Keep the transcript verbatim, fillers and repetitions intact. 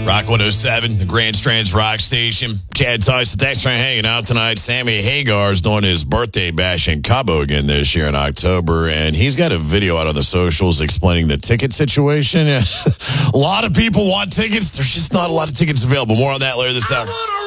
Rock one oh seven, the Grand Strands Rock Station. Chad Tyson, thanks for hanging out tonight. Sammy Hagar's doing his birthday bash in Cabo again this year in October, and he's got a video out on the socials explaining the ticket situation. A lot of people want tickets. There's just not a lot of tickets available. More on that later this hour.